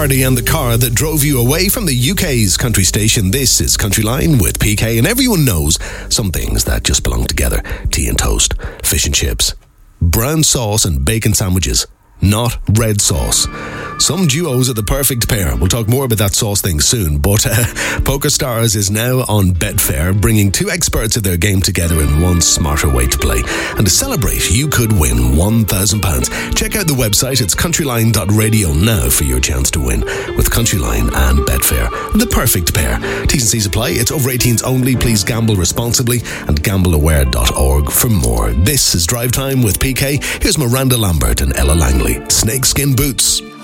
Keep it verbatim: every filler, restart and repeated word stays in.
party and the car that drove you away from the U K's country station. This is Country Line with P K, and everyone knows some things that just belong together. Tea and toast, fish and chips, brown sauce and bacon sandwiches, not red sauce. Some duos are the perfect pair. We'll talk more about that sauce thing soon, but uh, PokerStars is now on Betfair, bringing two experts of their game together in one smarter way to play. And to celebrate, you could win one thousand pounds. Check out the website, it's countryline dot radio now for your chance to win with Countryline and Betfair. The perfect pair. T's and C's apply. It's over eighteens only. Please gamble responsibly, and gamble aware dot org for more. This is Drive Time with P K. Here's Miranda Lambert and Ella Langley. Snakeskin Boots.